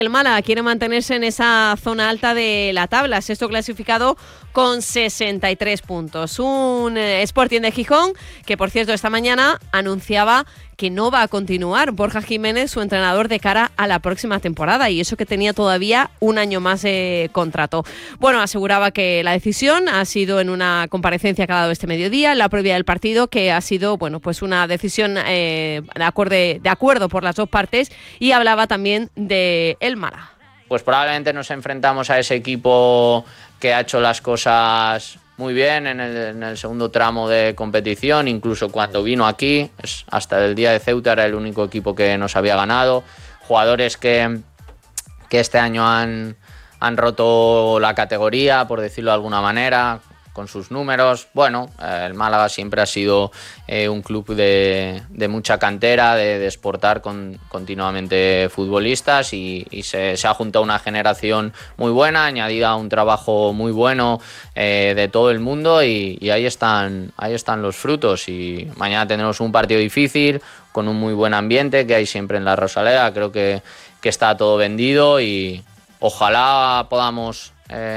El Málaga quiere mantenerse en esa zona alta de la tabla, sexto clasificado con 63 puntos. Un Sporting de Gijón que, por cierto, esta mañana anunciaba que no va a continuar Borja Jiménez, su entrenador, de cara a la próxima temporada, y eso que tenía todavía un año más de contrato. Bueno, aseguraba que la decisión ha sido en una comparecencia que ha dado este mediodía, en la previa del partido, que ha sido, bueno, pues una decisión de acuerdo por las dos partes, y hablaba también de el Málaga. Pues probablemente nos enfrentamos a ese equipo que ha hecho las cosas muy bien en el segundo tramo de competición, incluso cuando vino aquí, hasta el día de Ceuta era el único equipo que nos había ganado. Jugadores que este año han roto la categoría, por decirlo de alguna manera, con sus números. Bueno, el Málaga siempre ha sido un club de mucha cantera, de exportar continuamente futbolistas, y se ha juntado una generación muy buena, añadida a un trabajo muy bueno de todo el mundo, y ahí están los frutos. Y mañana tendremos un partido difícil, con un muy buen ambiente que hay siempre en la Rosaleda. Creo que está todo vendido, y ojalá podamos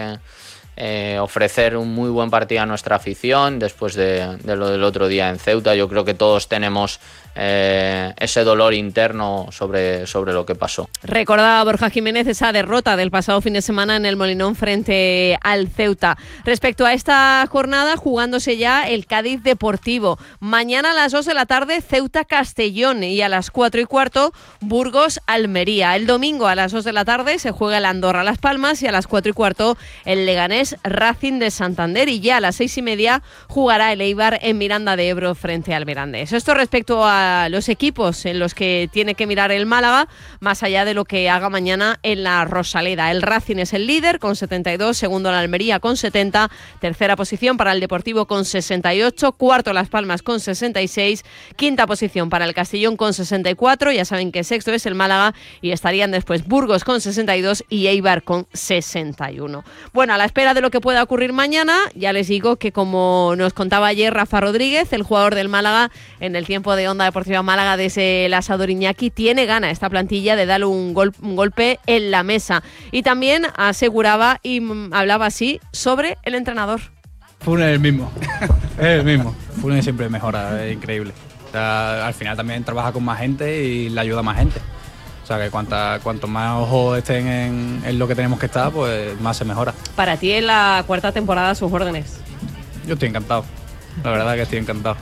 ofrecer un muy buen partido a nuestra afición después de lo del otro día en Ceuta. Yo creo que todos tenemos ese dolor interno sobre lo que pasó. Recordaba Borja Jiménez esa derrota del pasado fin de semana en el Molinón frente al Ceuta. Respecto a esta jornada, jugándose ya el Cádiz Deportivo. Mañana a las 2 de la tarde Ceuta-Castellón, y a las 4:15 Burgos-Almería. El domingo a las 2 de la tarde se juega el Andorra-Las Palmas, y a las 4:15 el Leganés-Racing de Santander, y ya a las 6:30 jugará el Eibar en Miranda de Ebro frente al Mirandés. Esto respecto a los equipos en los que tiene que mirar el Málaga, más allá de lo que haga mañana en la Rosaleda. El Racing es el líder con 72, segundo la Almería con 70, tercera posición para el Deportivo con 68, cuarto Las Palmas con 66, quinta posición para el Castellón con 64, ya saben que sexto es el Málaga, y estarían después Burgos con 62 y Eibar con 61. Bueno, a la espera de lo que pueda ocurrir mañana, ya les digo que, como nos contaba ayer Rafa Rodríguez, el jugador del Málaga, en el tiempo de Onda Deportiva Málaga desde el Asador Iñaki, tiene gana esta plantilla de darle un golpe en la mesa. Y también aseguraba y hablaba así sobre el entrenador. Funes es el mismo, es el mismo. Funes siempre mejora, es increíble. O sea, al final también trabaja con más gente y le ayuda a más gente. O sea, que cuanto más ojos estén en lo que tenemos que estar, pues más se mejora. Para ti, en la cuarta temporada, a sus órdenes. Yo estoy encantado. La verdad que estoy encantado.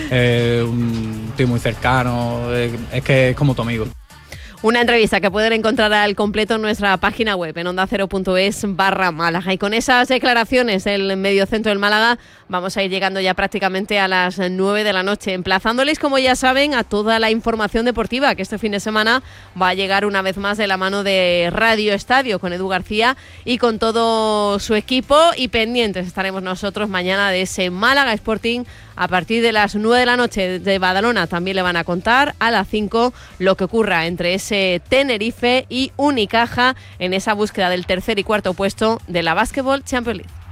Un tío muy cercano, es que es como tu amigo. Una entrevista que pueden encontrar al completo en nuestra página web, en ondacero.es/Málaga. Y con esas declaraciones del mediocentro del Málaga, vamos a ir llegando ya prácticamente a las 9 de la noche, emplazándoles, como ya saben, a toda la información deportiva que este fin de semana va a llegar una vez más de la mano de Radio Estadio, con Edu García y con todo su equipo. Y pendientes estaremos nosotros mañana de ese Málaga Sporting. A partir de las 9 de la noche de Badalona también le van a contar a las 5 lo que ocurra entre ese Tenerife y Unicaja en esa búsqueda del tercer y cuarto puesto de la Basketball Champions League.